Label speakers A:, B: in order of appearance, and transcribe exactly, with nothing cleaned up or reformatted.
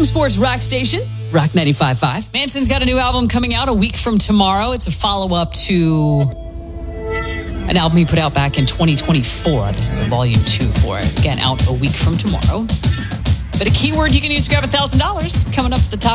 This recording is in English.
A: Freedom Sports Rock Station, Rock ninety-five point five. Manson's got a new album coming out a week from tomorrow. It's a follow-up to an album he put out back in twenty twenty-four. This is a volume two for it. Again, out a week from tomorrow. But a keyword you can use to grab one thousand dollars coming up at the top.